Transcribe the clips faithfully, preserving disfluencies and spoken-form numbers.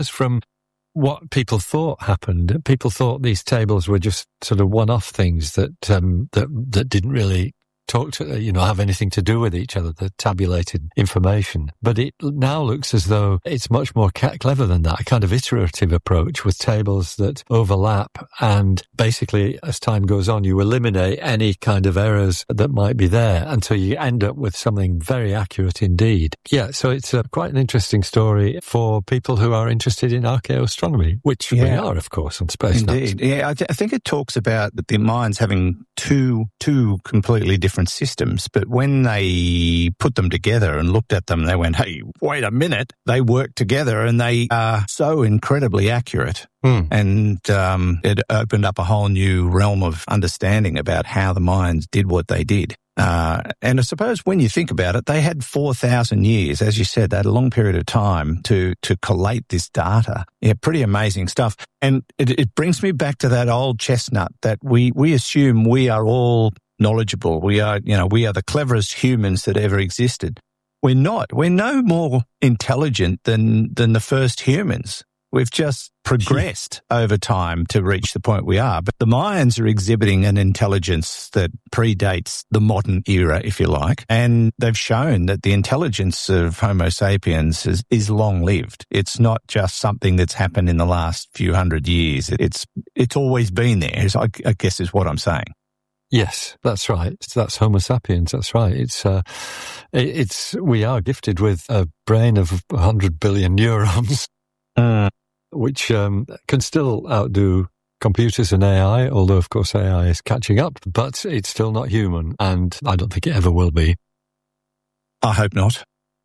from what people thought happened. People thought these tables were just sort of one-off things that um, that that didn't really talk to, you know, have anything to do with each other, the tabulated information. But it now looks as though it's much more ca- clever than that, a kind of iterative approach with tables that overlap. And basically, as time goes on, you eliminate any kind of errors that might be there until you end up with something very accurate indeed. Yeah, so it's uh, quite an interesting story for people who are interested in archaeoastronomy, which yeah. we are, of course, on Space Indeed. Nuts. Yeah, I, th- I think it talks about the Mayans having two two completely different systems, but when they put them together and looked at them, they went, hey, wait a minute. They work together and they are so incredibly accurate. Mm. And um, it opened up a whole new realm of understanding about how the Mayans did what they did. Uh, and I suppose when you think about it, they had four thousand years, as you said, they had a long period of time to, to collate this data. Yeah, pretty amazing stuff. And it, it brings me back to that old chestnut that we, we assume we are all knowledgeable. We are, you know, we are the cleverest humans that ever existed. We're not. We're no more intelligent than, than the first humans. We've just progressed over time to reach the point we are. But the Mayans are exhibiting an intelligence that predates the modern era, if you like. And they've shown that the intelligence of Homo sapiens is, is long-lived. It's not just something that's happened in the last few hundred years. It's, it's always been there, I, I guess is what I'm saying. Yes, that's right. That's Homo sapiens. That's right. It's, uh, it's, we are gifted with a brain of one hundred billion neurons, uh, which, um, can still outdo computers and A I, although of course A I is catching up, but it's still not human. And I don't think it ever will be. I hope not.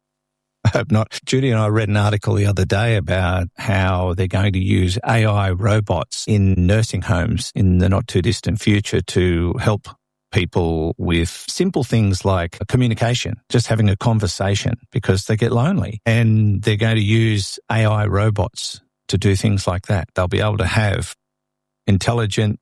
I hope not. Judy and I read an article the other day about how they're going to use A I robots in nursing homes in the not too distant future to help people with simple things like communication, just having a conversation because they get lonely. And they're going to use A I robots to do things like that. They'll be able to have intelligent,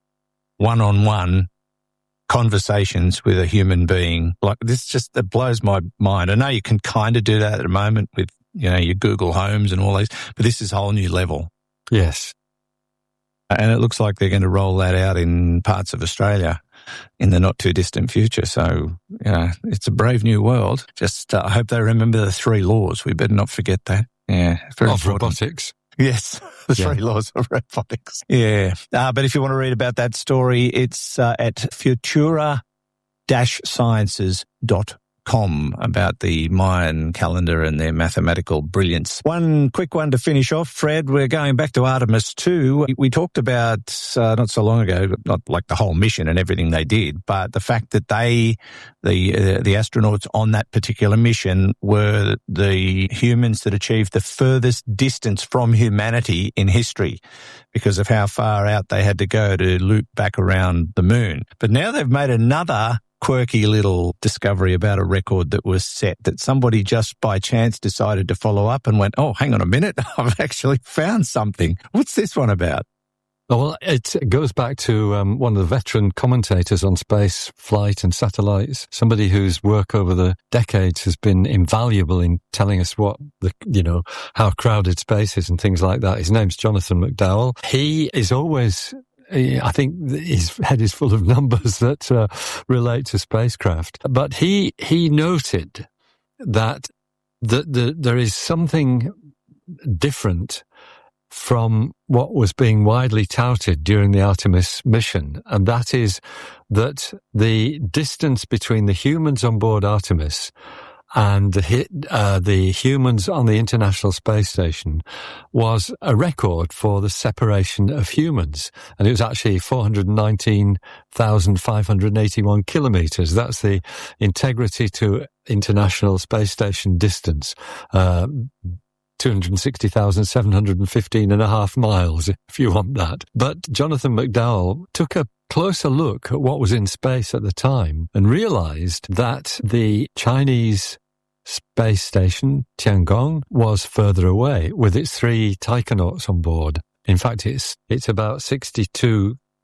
one-on-one conversations with a human being. Like this just, it blows my mind. I know you can kind of do that at the moment with, you know, your Google Homes and all these, but this is a whole new level. Yes. And it looks like they're going to roll that out in parts of Australia in the not too distant future. So, you know, it's a brave new world. Just, uh, I hope they remember the three laws. We better not forget that. Yeah. Very of important. robotics. Yes, the yeah. three laws of robotics. Yeah. Uh, but if you want to read about that story, it's uh, at futura dash sciences dot com about the Mayan calendar and their mathematical brilliance. One quick one to finish off, Fred. We're going back to Artemis two. We talked about uh, not so long ago, not like the whole mission and everything they did, but the fact that they, the uh, the astronauts on that particular mission were the humans that achieved the furthest distance from humanity in history because of how far out they had to go to loop back around the moon. But now they've made another quirky little discovery about a record that was set that somebody just by chance decided to follow up and went, oh, hang on a minute, I've actually found something. What's this one about? Well, it goes back to um, one of the veteran commentators on space flight and satellites, somebody whose work over the decades has been invaluable in telling us what the, you know, how crowded space is and things like that. His name's Jonathan McDowell. He is always, I think his head is full of numbers that uh, relate to spacecraft. But he he noted that the, the, there is something different from what was being widely touted during the Artemis mission, and that is that the distance between the humans on board Artemis and the, uh, the humans on the International Space Station was a record for the separation of humans. And it was actually four hundred nineteen thousand five hundred eighty-one kilometers. That's the integrity to International Space Station distance. Uh, two hundred sixty thousand seven hundred fifteen and a half miles, if you want that. But Jonathan McDowell took a closer look at what was in space at the time and realized that the Chinese space station, Tiangong, was further away with its three taikonauts on board. In fact, it's it's about sixty-two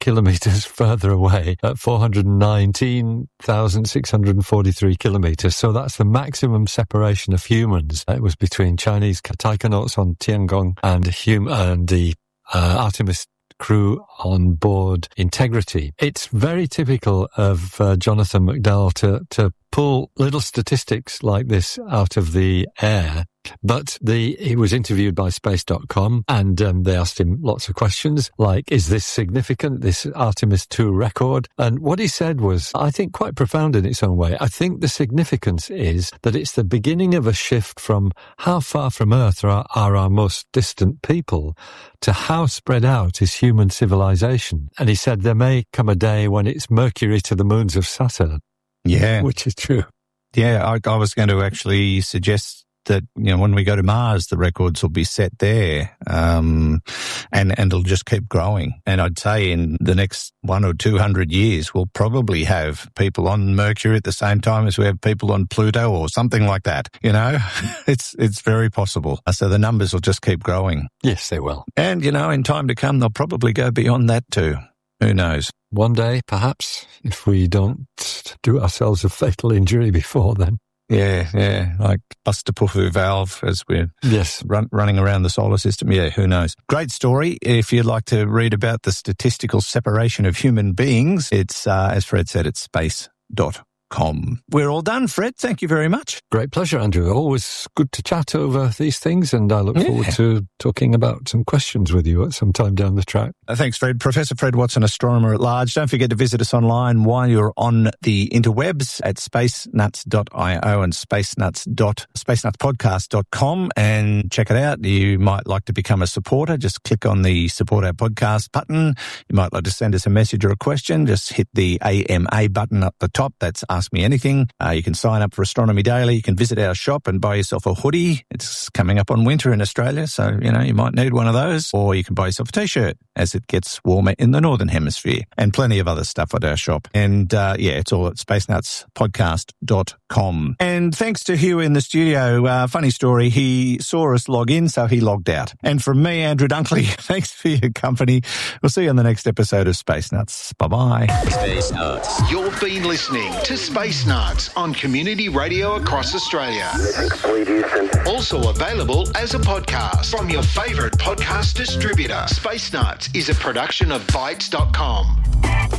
kilometres further away at four hundred nineteen thousand six hundred forty-three kilometres. So that's the maximum separation of humans. It was between Chinese taikonauts on Tiangong and, hum- and the uh, Artemis crew on board Integrity. It's very typical of uh, Jonathan McDowell to, to pull little statistics like this out of the air. But the, he was interviewed by space dot com, and um, they asked him lots of questions like, is this significant, this Artemis two record? And what he said was, I think, quite profound in its own way. I think the significance is that it's the beginning of a shift from how far from Earth are, are our most distant people to how spread out is human civilization. And he said there may come a day when it's Mercury to the moons of Saturn. Yeah. Which is true. Yeah, I, I was going to actually suggest that, you know, when we go to Mars, the records will be set there, um, and, and it'll just keep growing. And I'd say in the next one or two hundred years, we'll probably have people on Mercury at the same time as we have people on Pluto or something like that. You know, it's, it's very possible. So the numbers will just keep growing. Yes, they will. And, you know, in time to come, they'll probably go beyond that too. Who knows? One day, perhaps, if we don't do ourselves a fatal injury before then. Yeah, yeah, like Buster-Puffoo valve as we're yes. run, running around the solar system. Yeah, who knows? Great story. If you'd like to read about the statistical separation of human beings, it's, uh, as Fred said, it's space dot com. We're all done, Fred. Thank you very much. Great pleasure, Andrew. Always good to chat over these things, and I look yeah. forward to talking about some questions with you at some time down the track. Uh, thanks, Fred. Professor Fred Watson, astronomer at large. Don't forget to visit us online while you're on the interwebs at space nuts dot io and space nuts dot space nuts podcast dot com, and check it out. You might like to become a supporter. Just click on the support our podcast button. You might like to send us a message or a question. Just hit the A M A button up the top. That's Ask Me Anything. Uh, you can sign up for Astronomy Daily. You can visit our shop and buy yourself a hoodie. It's coming up on winter in Australia, so, you know, you might need one of those. Or you can buy yourself a T-shirt as it gets warmer in the Northern Hemisphere, and plenty of other stuff at our shop. And, uh, yeah, it's all at space nuts podcast dot com. And thanks to Hugh in the studio. Uh, funny story, he saw us log in, so he logged out. And from me, Andrew Dunkley, thanks for your company. We'll see you on the next episode of Space Nuts. Bye-bye. Space Nuts. You've been listening to Space Nuts on Community Radio across Australia. Also available as a podcast from your favourite podcast distributor. Space Nuts is a production of Bytes dot com.